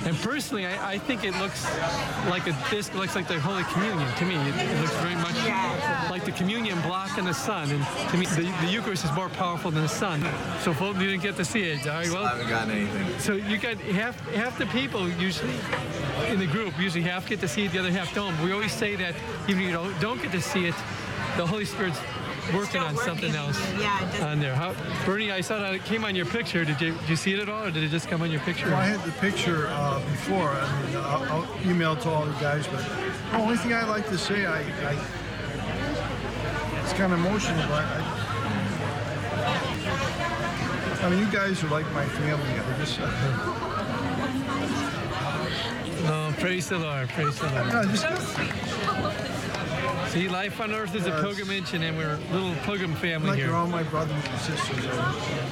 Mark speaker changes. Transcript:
Speaker 1: And personally, I think it looks like this looks like the Holy Communion to me. It looks very much like the communion block in the sun. And to me, the Eucharist is more powerful than the sun. So folks, you didn't get to see it. All right, well,
Speaker 2: I haven't gotten anything.
Speaker 1: so you got half the people usually in the group, usually half get to see it, the other half don't. We always say that even if you don't get to see it, the Holy Spirit's working on something else on there. Bernie, I saw that it came on your picture. Did you see it at all, or did it just come on your picture?
Speaker 3: Well, I had the picture before. I mean, I'll email it to all the guys, but the only thing I like to say, it's kind of emotional, but I mean, you guys are like my family. I just,
Speaker 1: No, praise the Lord, praise the Lord.
Speaker 3: no, just,
Speaker 1: See, life on earth is a pilgrimage, and we're a little pilgrim family
Speaker 3: like
Speaker 1: here.
Speaker 3: you're all my brothers and sisters.